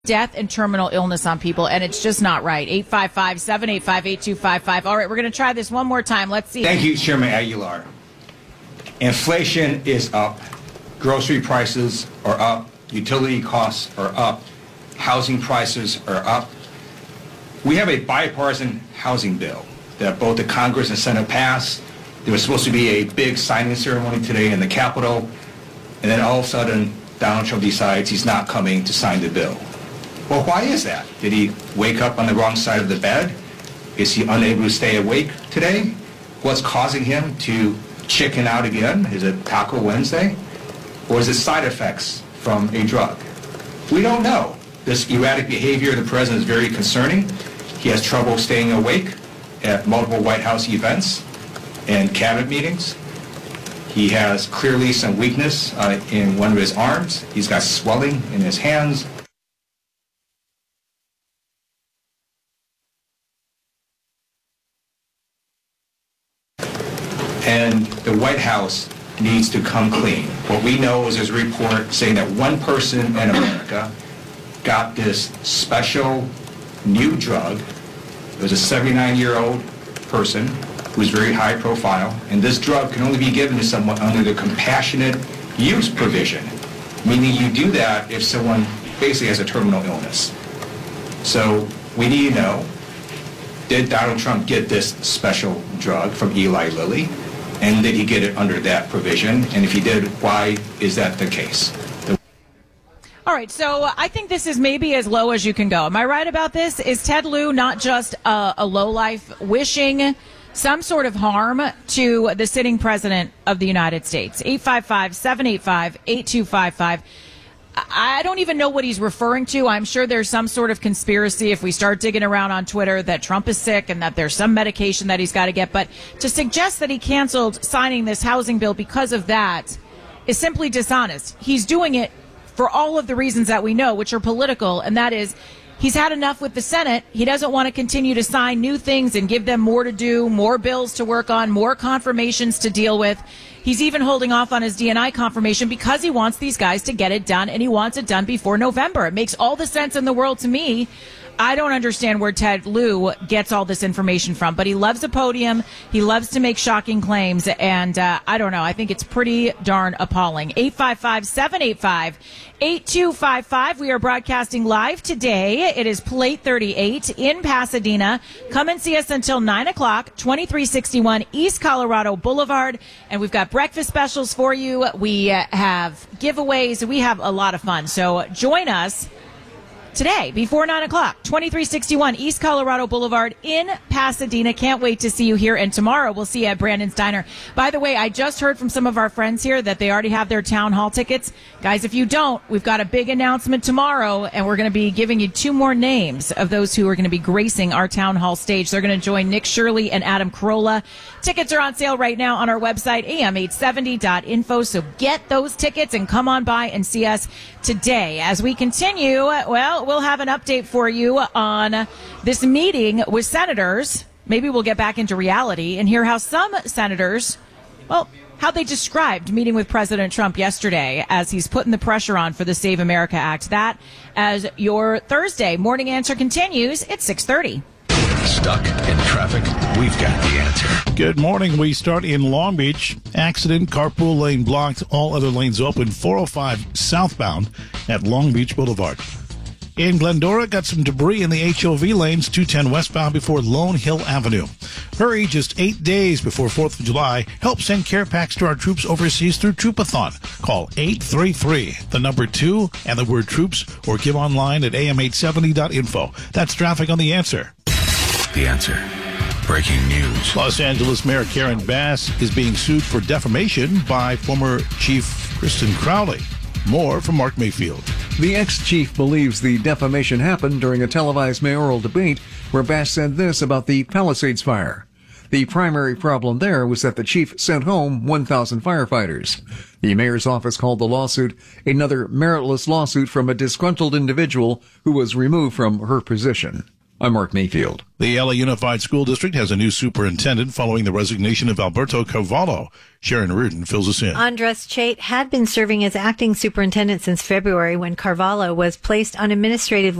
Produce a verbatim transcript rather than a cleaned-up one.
death and terminal illness on people, and it's just not right. eight five five, seven eight five, eight two five five. All right, we're going to try this one more time. Let's see. Thank you, Chairman Aguilar. Inflation is up. Grocery prices are up. Utility costs are up. Housing prices are up. We have a bipartisan housing bill that both the Congress and Senate passed. There was supposed to be a big signing ceremony today in the Capitol, and then all of a sudden, Donald Trump decides he's not coming to sign the bill. Well, why is that? Did he wake up on the wrong side of the bed? Is he unable to stay awake today? What's causing him to chicken out again? Is it Taco Wednesday? Or is it side effects from a drug? We don't know. This erratic behavior of the president is very concerning. He has trouble staying awake at multiple White House events and cabinet meetings. He has clearly some weakness uh, in one of his arms. He's got swelling in his hands. And the White House needs to come clean. What we know is there's a report saying that one person in America got this special new drug. It was a seventy-nine-year-old person who's very high profile, and this drug can only be given to someone under the compassionate use provision, meaning you do that if someone basically has a terminal illness. So we need to know, did Donald Trump get this special drug from Eli Lilly? And did he get it under that provision? And if he did, why is that the case? The- All right, so I think this is maybe as low as you can go. Am I right about this? Is Ted Lieu not just a, a lowlife wishing some sort of harm to the sitting president of the United States? eight five five, seven eight five, eight two five five. I don't even know what he's referring to. I'm sure there's some sort of conspiracy if we start digging around on Twitter that Trump is sick and that there's some medication that he's got to get. But to suggest that he canceled signing this housing bill because of that is simply dishonest. He's doing it for all of the reasons that we know, which are political, and that is he's had enough with the Senate. He doesn't want to continue to sign new things and give them more to do, more bills to work on, more confirmations to deal with. He's even holding off on his D and I confirmation because he wants these guys to get it done, and he wants it done before November. It makes all the sense in the world to me. I don't understand where Ted Lieu gets all this information from, but he loves a podium. He loves to make shocking claims, and uh, I don't know. I think it's pretty darn appalling. eight five five, seven eight five, eight two five five. We are broadcasting live today. It is Plate thirty-eight in Pasadena. Come and see us until nine o'clock, twenty-three sixty-one East Colorado Boulevard, and we've got breakfast specials for you. We uh, have giveaways. We have a lot of fun, so join us today, before nine o'clock, twenty-three sixty-one East Colorado Boulevard in Pasadena. Can't wait to see you here. And tomorrow we'll see you at Brandon's Diner. By the way, I just heard from some of our friends here that they already have their town hall tickets. Guys, if you don't, we've got a big announcement tomorrow, and we're going to be giving you two more names of those who are going to be gracing our town hall stage. They're going to join Nick Shirley and Adam Carolla. Tickets are on sale right now on our website, A M eight seventy dot info. So get those tickets and come on by and see us today. As we continue, well, we'll have an update for you on this meeting with senators. Maybe we'll get back into reality and hear how some senators, well, how they described meeting with President Trump yesterday as he's putting the pressure on for the Save America Act. That as your Thursday morning answer continues at six thirty. Stuck in traffic? We've got the answer. Good morning. We start in Long Beach. Accident, carpool lane blocked, all other lanes open. four oh five southbound at Long Beach Boulevard. In Glendora, got some debris in the H O V lanes, two ten westbound before Lone Hill Avenue. Hurry, just eight days before fourth of July. Help send care packs to our troops overseas through Troopathon. Call eight three three, the number two, and the word troops, or give online at A M eight seventy dot info. That's traffic on The Answer. The Answer. Breaking news. Los Angeles Mayor Karen Bass is being sued for defamation by former Chief Kristen Crowley. More from Mark Mayfield. The ex-chief believes the defamation happened during a televised mayoral debate where Bass said this about the Palisades fire. The primary problem there was that the chief sent home one thousand firefighters. The mayor's office called the lawsuit another meritless lawsuit from a disgruntled individual who was removed from her position. I'm Mark Mayfield. The L A Unified School District has a new superintendent following the resignation of Alberto Carvalho. Sharon Reardon fills us in. Andres Chait had been serving as acting superintendent since February when Carvalho was placed on administrative